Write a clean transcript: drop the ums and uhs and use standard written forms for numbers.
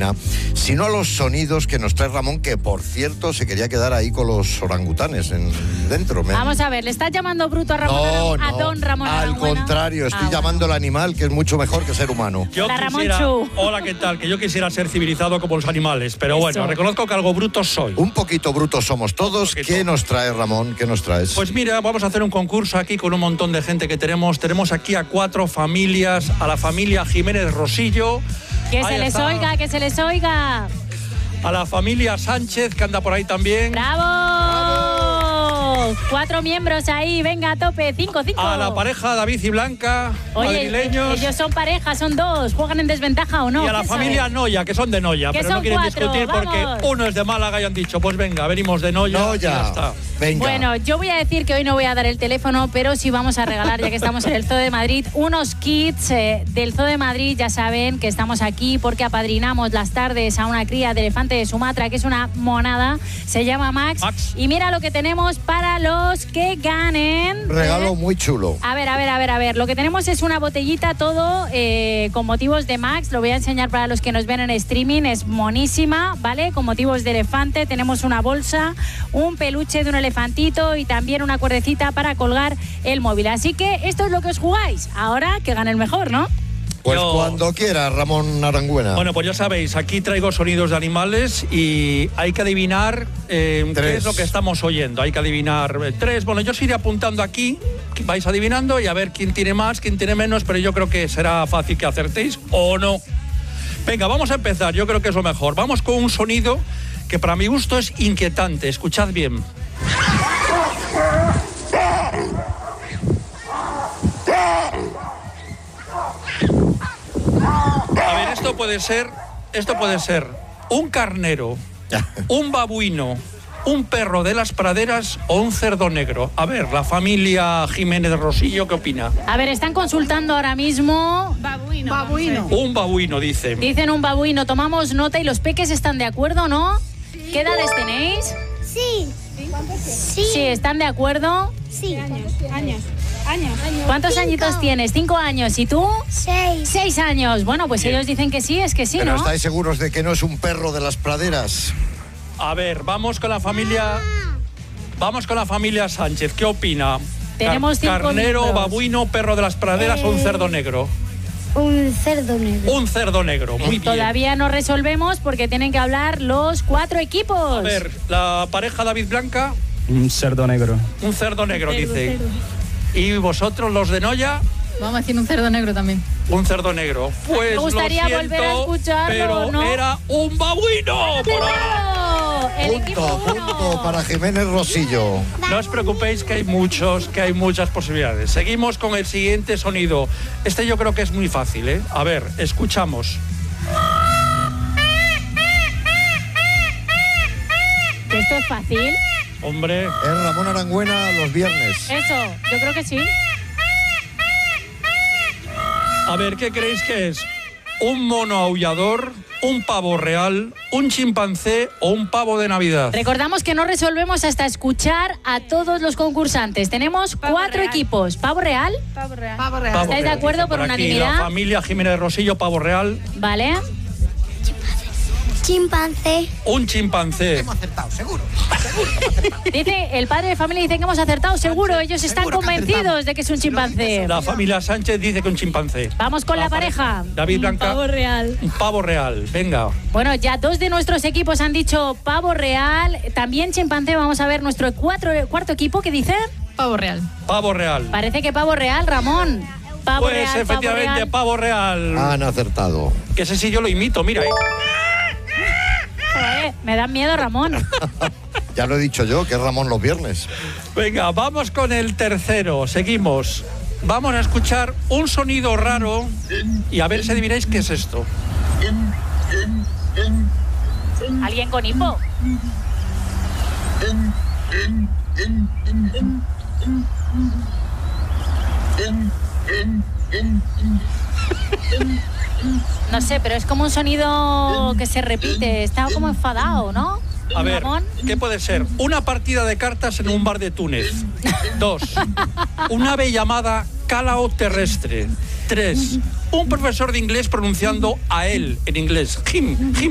Arangüena, sino a los sonidos que nos trae Ramón, que por cierto se quería quedar ahí con los orangutanes dentro. Vamos a ver, ¿le estás llamando bruto a Ramón a don Ramón Arangüena? Al contrario, estoy llamando al animal, que es mucho mejor que ser humano. Hola, ¿qué tal? Que yo quisiera ser civilizado como los animales, pero bueno, reconozco que algo bruto soy. Un poquito brutos somos todos. ¿Qué nos trae, Ramón? ¿Qué nos traes? Pues mira, vamos a hacer un concurso aquí con un montón de gente que tenemos. Tenemos aquí a 4 familias, a la familia Jiménez Rosillo. Que se les oiga, que se les oiga. A la familia Sánchez, que anda por ahí también. ¡Bravo! 4 miembros ahí, venga, a tope, 5. A la pareja David y Blanca, madrileños. Ellos son pareja, son 2, ¿juegan en desventaja o no? Y a la familia Noya, que son de Noya, pero no quieren 4, discutir porque uno es de Málaga y han dicho, pues venga, venimos de Noya. Y ya está. Venga. Bueno, yo voy a decir que hoy no voy a dar el teléfono, pero sí vamos a regalar, ya que estamos en el Zoo de Madrid, unos kits del Zoo de Madrid. Ya saben que estamos aquí porque apadrinamos las tardes a una cría de elefante de Sumatra, que es una monada, se llama Max. Y mira lo que tenemos para los que ganen. Regalo muy chulo. A ver, lo que tenemos es una botellita todo con motivos de Max, lo voy a enseñar para los que nos ven en streaming, es monísima, ¿vale? Con motivos de elefante, tenemos una bolsa, un peluche de un elefantito y también una cuerdecita para colgar el móvil. Así que esto es lo que os jugáis. Ahora que gane el mejor, ¿no? Pues cuando quiera, Ramón Arangüena. Bueno, pues ya sabéis, aquí traigo sonidos de animales y hay que adivinar qué es lo que estamos oyendo. Hay que adivinar 3. Bueno, yo os iré apuntando aquí, vais adivinando y a ver quién tiene más, quién tiene menos, pero yo creo que será fácil que acertéis o no. Venga, vamos a empezar, yo creo que es lo mejor. Vamos con un sonido que para mi gusto es inquietante. Escuchad bien. A ver, esto puede ser un carnero, un babuino, un perro de las praderas o un cerdo negro. A ver, la familia Jiménez Rosillo, ¿qué opina? A ver, están consultando ahora mismo. Babuino. Un babuino, dicen. Dicen un babuino, tomamos nota y los peques están de acuerdo, ¿no? Sí. ¿Qué edades tenéis? Sí. Sí, ¿están de acuerdo? Sí. Años. ¿Cuántos añitos tienes? 5 años. ¿Y tú? 6. 6 años. Bueno, pues ellos dicen que sí, es que sí, Pero ¿no? ¿estáis seguros de que no es un perro de las praderas? A ver, vamos con la familia Sánchez. ¿Qué opina? Tenemos 5 carnero, miembros. babuino, perro de las praderas o un cerdo negro. Un cerdo negro. Un cerdo negro, muy bien. Todavía no resolvemos porque tienen que hablar los 4 equipos. A ver, la pareja David Blanca. Un cerdo negro. Un cerdo negro, dice. ¿Y vosotros, los de Noya? Vamos a decir un cerdo negro también. Un cerdo negro. Pues me gustaría lo siento, volver a escucharlo, pero ¿no? era un babuino. Punto para Jiménez Rosillo. No os preocupéis que hay muchas posibilidades. Seguimos con el siguiente sonido. Este yo creo que es muy fácil, ¿eh? A ver, escuchamos. ¿Esto es fácil? Hombre. Es Ramón Arangüena los viernes. Eso, yo creo que sí. A ver, ¿qué creéis que es? ¿Un mono aullador, un pavo real, un chimpancé o un pavo de Navidad? Recordamos que no resolvemos hasta escuchar a todos los concursantes. Tenemos 4 equipos. ¿Pavo real? Pavo real. ¿Estáis de acuerdo por unanimidad? La familia Jiménez Rosillo, pavo real. Vale. Chimpancé. Un chimpancé. Hemos acertado, seguro. Dice, el padre de familia dice que hemos acertado, seguro. Ellos están convencidos de que es un chimpancé. La familia Sánchez dice que un chimpancé. Vamos con la pareja. David Blanca. Pavo real. Un pavo real, venga. Bueno, ya 2 de nuestros equipos han dicho pavo real, también chimpancé. Vamos a ver nuestro cuarto equipo, ¿qué dice? Pavo real. Pavo real. Parece que pavo real, Ramón. Pavo pues real, efectivamente, pavo real. Han acertado. Que ese sí yo lo imito, mira. Joder, me dan miedo, Ramón. Ya lo he dicho yo, que es Ramón los viernes. Venga, vamos con el tercero. Seguimos. Vamos a escuchar un sonido raro y a ver si adivináis qué es esto. ¿Alguien con hipo? No sé, pero es como un sonido que se repite. Está como enfadado, ¿no? A ver, Ramón. ¿qué puede ser? Una partida de cartas en un bar de Túnez. 2. Un ave llamada Calao terrestre. 3. Un profesor de inglés pronunciando a él en inglés. Him